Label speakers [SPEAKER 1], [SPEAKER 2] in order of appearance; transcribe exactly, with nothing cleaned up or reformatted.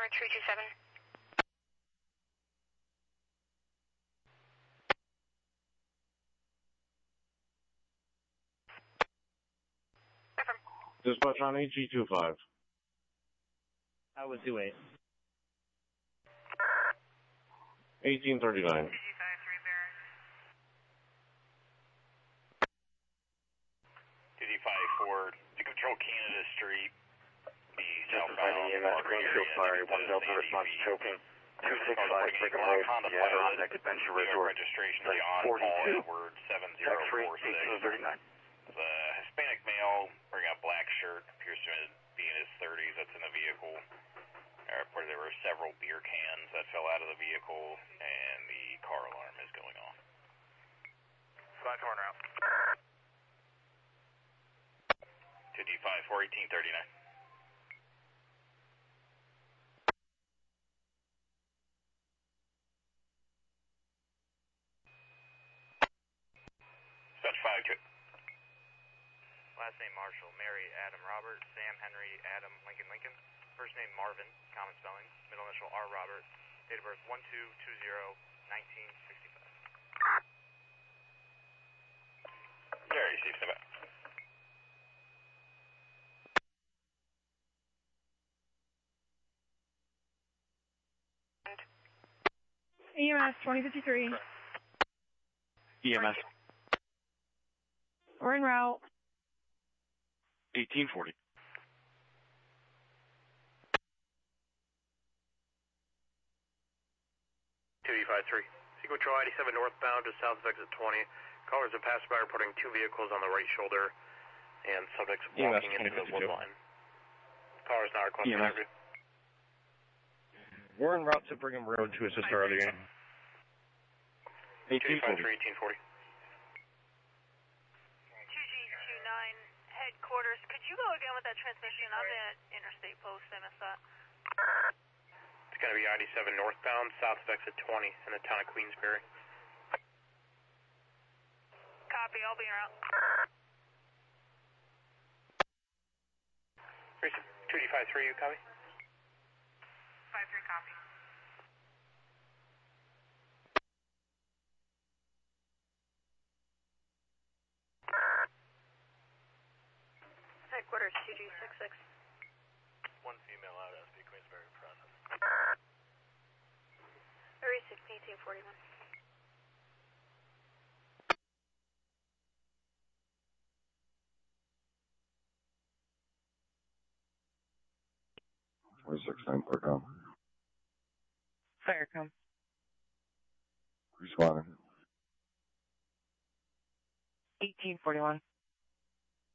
[SPEAKER 1] Tower three two seven.
[SPEAKER 2] Dispatch on A G two five.
[SPEAKER 3] I was two eight.
[SPEAKER 2] eighteen thirty-nine.
[SPEAKER 4] two D five four to control Canada Street. The southbound Greenfield Fire, one Delta response choking. two six five Brigham Road, Seattle, connected Venture Resort. Registration beyond Paul Edward seven zero four six. eighteen thirty-nine. The Hispanic male wearing a black shirt, appears to be in his thirties, that's in the vehicle. Uh, where there were several beer cans that fell out of the vehicle, and the car alarm is going off. Five horn out. two D five four eighteen thirty-nine. Dispatch five two.
[SPEAKER 5] Last name Marshall, Mary, Adam, Robert, Sam, Henry, Adam, Lincoln, Lincoln. First name Marvin, common spelling. Middle initial R, Robert. Date of birth one two two zero nineteen sixty-five.
[SPEAKER 4] Gary, see you back.
[SPEAKER 6] E M S twenty fifty-three.
[SPEAKER 3] E M S.
[SPEAKER 6] We're en route.
[SPEAKER 3] eighteen forty.
[SPEAKER 7] two D five three. Sequel Control eighty-seven northbound to south of exit twenty. Callers and passerby reporting two vehicles on the right shoulder and subjects walking into the wood line. Callers now requesting
[SPEAKER 3] E M S.
[SPEAKER 7] interview.
[SPEAKER 3] We're en route to Brigham Road to assist our other unit. eighteen forty.
[SPEAKER 7] eighteen forty.
[SPEAKER 1] two G two nine headquarters. Could you go again with that transmission on that interstate post? I missed that.
[SPEAKER 7] It's going to be eighty-seven northbound, south of exit twenty in the town of Queensbury.
[SPEAKER 1] Copy, I'll be around.
[SPEAKER 7] two D five three, you copy?
[SPEAKER 1] five three, copy. Headquarters two G six six.
[SPEAKER 5] One female out, S B Queensbury process.
[SPEAKER 1] Area six eighteen forty-one.
[SPEAKER 2] twenty-six nine, Parcom.
[SPEAKER 6] Firecom.
[SPEAKER 2] Responding.
[SPEAKER 6] eighteen forty-one.